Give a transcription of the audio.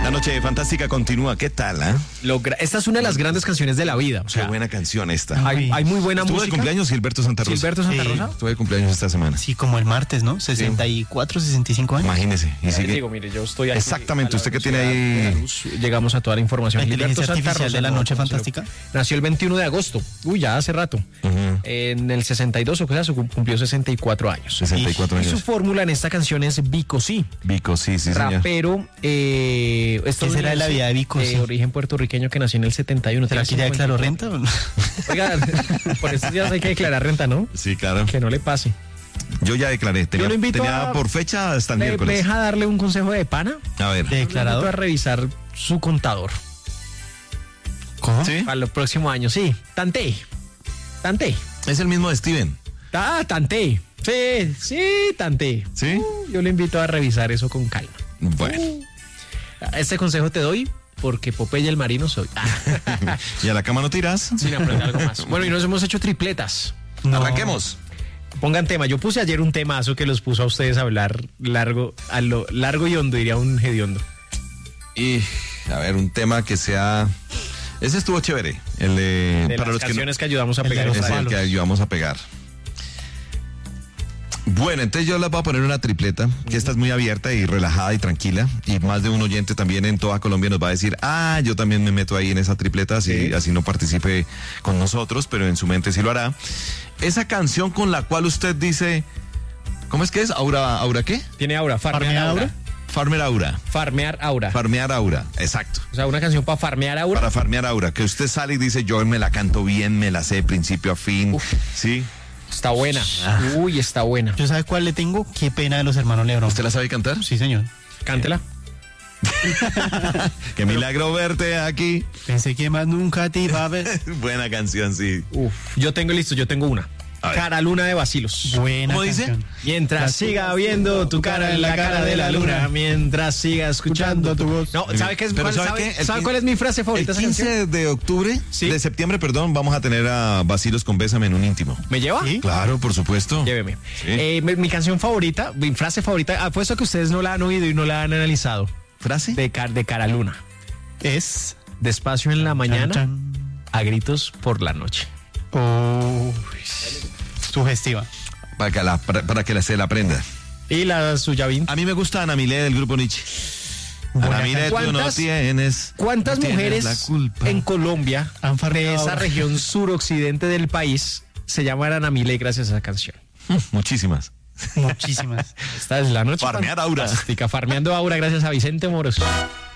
La noche fantástica continúa. ¿Qué tal, Esta es una de las grandes canciones de la vida. O sea, qué buena canción esta. hay muy buena ¿Estuvo música. de cumpleaños Gilberto Santa Rosa? Gilberto Santa Rosa. Estuve de cumpleaños esta semana. Sí, como el martes, ¿no? 64, 65 años. Imagínese. Y sigue. Digo, mire, yo estoy aquí. Exactamente, a la usted que tiene velocidad ahí- de la luz. Llegamos a toda la información. La Gilberto inteligencia Santa artificial Rosa, de la no, noche nació- fantástica. Nació el 21 de agosto. Uy, ya hace rato. En el 62, o sea, cumplió 64 años. 64 Y su años. fórmula en esta canción es Vico Sí. Vico, sí, señor. Rapero. ¿Qué será de la vida de Vico Sí? Origen puertorriqueño que nació en el 71. ¿Será que ya declaró renta? Oiga, por estos días hay que declarar renta, ¿no? Sí, claro. Que no le pase. Yo ya declaré. Tenía, lo invito tenía a- por fecha hasta el ¿Me miércoles. deja darle un consejo de pana? A ver. ¿De Lo invito a declarador? revisar su contador ¿Cómo? ¿Sí? para los próximos años. Sí, tanté. Es el mismo de Steven. Tanté. Sí, tanté. ¿Sí? Yo le invito a revisar eso con calma. Bueno. Este consejo te doy porque Popeye el marino soy. ¿Y a la cama no tiras? Sin aprender algo más. Bueno, y nos hemos hecho tripletas. No. Arranquemos. Pongan tema. Yo puse ayer un temazo que los puso a ustedes a hablar largo y hondo, diría un hediondo. Y, a ver, un tema que sea... Ese estuvo chévere. El de... De las canciones que ayudamos a el de pegar. los Ese es el palos. que ayudamos a pegar. Bueno, entonces yo les voy a poner una tripleta, que esta es muy abierta y relajada y tranquila. Y más de un oyente también en toda Colombia nos va a decir, yo también me meto ahí en esa tripleta, así no participe con nosotros, pero en su mente sí lo hará. Esa canción con la cual usted dice, ¿cómo es que es? ¿Aura qué? Tiene aura, farmear aura. Farmer Aura. Farmear aura. Farmear Aura, exacto. O sea, una canción para farmear aura. Para farmear Aura, que usted sale y dice, yo me la canto bien, me la sé de principio a fin. Uf. ¿Sí? Está buena. Uy, está buena. ¿Yo sabe cuál le tengo? Qué pena de los hermanos Lebrón. ¿Usted la sabe cantar? Sí, señor. Cántela. Qué milagro verte aquí. Pensé que más nunca te iba a ver. Buena canción, sí. Uf, yo tengo una. A ver. Cara Luna de Bacilos. Buena ¿Cómo dice? canción. Mientras siga viendo tu cara en la cara de la luna, mientras siga escuchando tu voz. No, ¿sabe qué es? Pero ¿sabe ¿Sabe, qué? sabe cuál es mi frase favorita? El de esa canción? 15 de octubre, Sí. de septiembre, perdón, vamos a tener a Bacilos con Bésame en un íntimo. ¿Me lleva? ¿Sí? Claro, por supuesto. Lléveme. Sí. Mi canción favorita, mi frase favorita, apuesto que ustedes no la han oído y no la han analizado. ¿Frase? De Cara Luna. Es... Despacio en la mañana, Chan, a gritos por la noche. chan. Uy, sugestiva. Para que se la aprenda. Y la suya, Vin. A mí me gusta Ana Milé del grupo Nietzsche. Buena Ana Milé, tú no ¿Cuántas- tienes. ¿Cuántas no tienes mujeres la culpa. en Colombia, Han de farmeado esa ahora. región suroccidente del país, se llaman Ana Milé gracias a esa canción? Muchísimas. Muchísimas. Esta es la noche Farmear aura. fantástica, farmeando aura gracias a Vicente Moros.